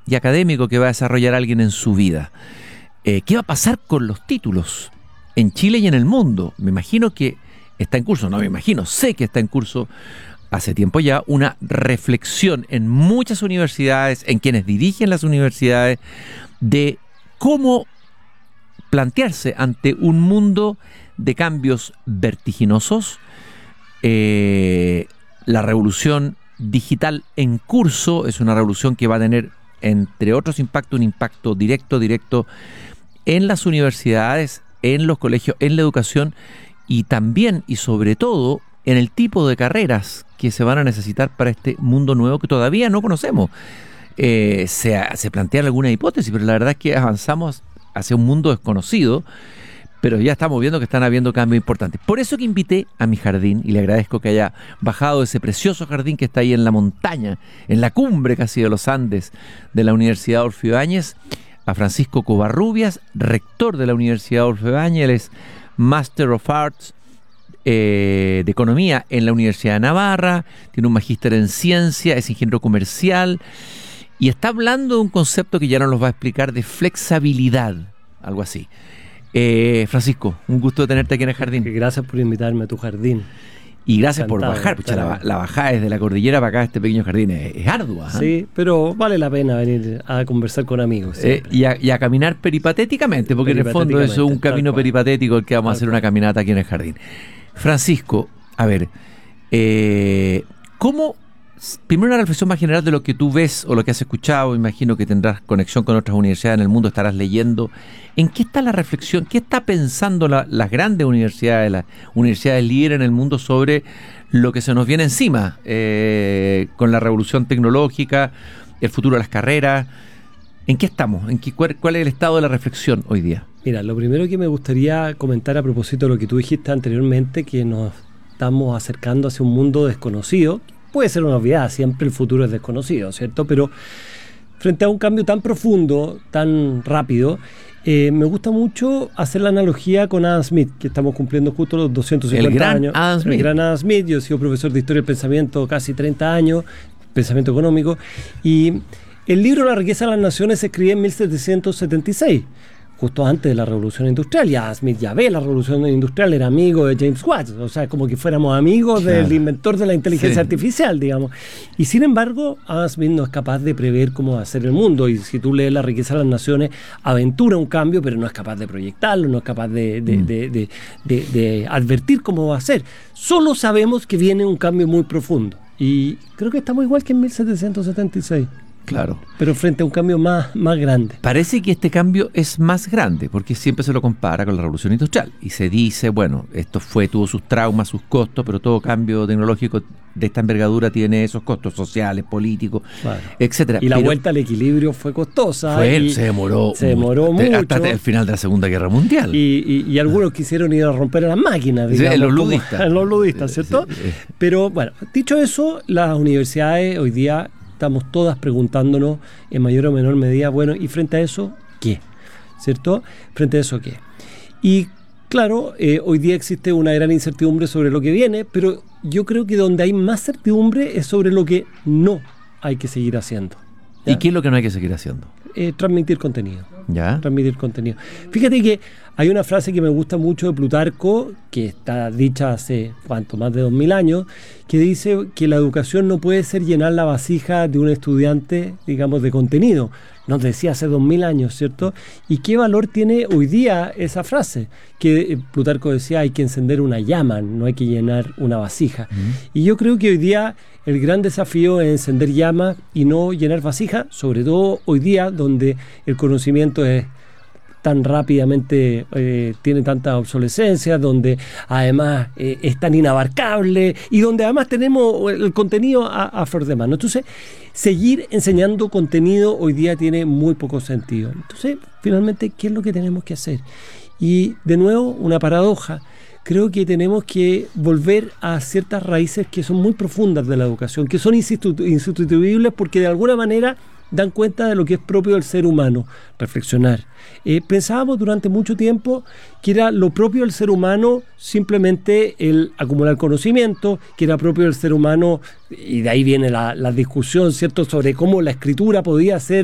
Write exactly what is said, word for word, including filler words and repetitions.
y académico que va a desarrollar alguien en su vida. Eh, ¿Qué va a pasar con los títulos en Chile y en el mundo? Me imagino que está en curso, no me imagino, sé que está en curso hace tiempo ya una reflexión en muchas universidades, en quienes dirigen las universidades, de cómo plantearse ante un mundo de cambios vertiginosos, eh, la revolución digital en curso es una revolución que va a tener, entre otros impactos, un impacto directo, directo en las universidades, en los colegios, en la educación y también y sobre todo en el tipo de carreras que se van a necesitar para este mundo nuevo que todavía no conocemos. Eh, se, se plantean algunas hipótesis, pero la verdad es que avanzamos hacia un mundo desconocido, pero ya estamos viendo que están habiendo cambios importantes. Por eso que invité a mi jardín, y le agradezco que haya bajado ese precioso jardín que está ahí en la montaña, en la cumbre casi de los Andes de la Universidad Adolfo Ibáñez, a Francisco Covarrubias, rector de la Universidad Adolfo Ibáñez. Él es Master of Arts eh, de Economía en la Universidad de Navarra, tiene un magíster en Ciencia, es ingeniero comercial, y está hablando de un concepto que ya nos lo va a explicar, de flexibilidad, algo así. Eh, Francisco, un gusto de tenerte aquí en el jardín. Gracias por invitarme a tu jardín. Y gracias Encantado, por bajar. Pucha, la, la bajada desde la cordillera para acá, este pequeño jardín, es, es ardua. ¿eh? Sí, pero vale la pena venir a conversar con amigos. Eh, y, a, y a caminar peripatéticamente, porque en el fondo eso es un camino peripatético el que vamos a hacer una caminata aquí en el jardín. Francisco, a ver, eh, ¿cómo? Primero una reflexión más general de lo que tú ves o lo que has escuchado. Imagino que tendrás conexión con otras universidades en el mundo, estarás leyendo. ¿En qué está la reflexión? ¿Qué está pensando la, las grandes universidades, las universidades líderes en el mundo sobre lo que se nos viene encima eh, con la revolución tecnológica, el futuro de las carreras? ¿En qué estamos? ¿En qué, cuál, ¿Cuál es el estado de la reflexión hoy día? Mira, lo primero que me gustaría comentar a propósito de lo que tú dijiste anteriormente, que nos estamos acercando hacia un mundo desconocido. Puede ser una obviedad, siempre el futuro es desconocido, ¿cierto? Pero frente a un cambio tan profundo, tan rápido, eh, me gusta mucho hacer la analogía con Adam Smith, que estamos cumpliendo justo los doscientos cincuenta el gran años. Adam Smith. El gran Adam Smith. Yo he sido profesor de Historia del Pensamiento casi treinta años, pensamiento económico, y el libro La riqueza de las naciones se escribió en mil setecientos setenta y seis. Justo antes de la Revolución Industrial. Ya Smith ya ve la Revolución Industrial, era amigo de James Watt, o sea, como que fuéramos amigos claro. del inventor de la inteligencia sí. artificial, digamos. Y sin embargo, Adam Smith no es capaz de prever cómo va a ser el mundo, y si tú lees La riqueza de las naciones, aventura un cambio, pero no es capaz de proyectarlo, no es capaz de, de, mm. de, de, de, de advertir cómo va a ser. Solo sabemos que viene un cambio muy profundo, y creo que estamos igual que en mil setecientos setenta y seis. Claro. Pero frente a un cambio más, más grande. Parece que este cambio es más grande, porque siempre se lo compara con la revolución industrial. Y se dice, bueno, esto fue, tuvo sus traumas, sus costos, pero todo cambio tecnológico de esta envergadura tiene esos costos sociales, políticos, claro. etcétera. Y la pero vuelta al equilibrio fue costosa. Fue, y se demoró, se demoró mucho. mucho. Hasta el final de la Segunda Guerra Mundial. Y, y, y algunos quisieron ir a romper las máquinas, digamos. Sí, los ludistas. Como, los ludistas, ¿cierto? Sí, sí. Pero bueno, dicho eso, las universidades hoy día estamos todas preguntándonos en mayor o menor medida, bueno, ¿y frente a eso qué? ¿Cierto? ¿Frente a eso qué? Y claro, eh, hoy día existe una gran incertidumbre sobre lo que viene, pero yo creo que donde hay más certidumbre es sobre lo que no hay que seguir haciendo. ¿Ya? ¿Y qué es lo que no hay que seguir haciendo? Eh, transmitir contenido. ¿Ya? Transmitir contenido. Fíjate que hay una frase que me gusta mucho de Plutarco, que está dicha hace, ¿cuánto? Más de dos mil años, que dice que la educación no puede ser llenar la vasija de un estudiante, digamos, de contenido. Nos decía hace dos mil años, ¿cierto? ¿Y qué valor tiene hoy día esa frase? Que Plutarco decía, hay que encender una llama, no hay que llenar una vasija. Mm. Y yo creo que hoy día el gran desafío es encender llamas y no llenar vasija, sobre todo hoy día donde el conocimiento es tan rápidamente, eh, tiene tanta obsolescencia, donde además eh, es tan inabarcable y donde además tenemos el contenido a, a flor de mano. Entonces, seguir enseñando contenido hoy día tiene muy poco sentido. Entonces, finalmente, ¿qué es lo que tenemos que hacer? Y de nuevo, una paradoja. Creo que tenemos que volver a ciertas raíces que son muy profundas de la educación, que son insustitu- insustituibles porque de alguna manera dan cuenta de lo que es propio del ser humano, reflexionar. Eh, pensábamos durante mucho tiempo que era lo propio del ser humano simplemente el acumular conocimiento, que era propio del ser humano, y de ahí viene la, la discusión, ¿cierto?, sobre cómo la escritura podía ser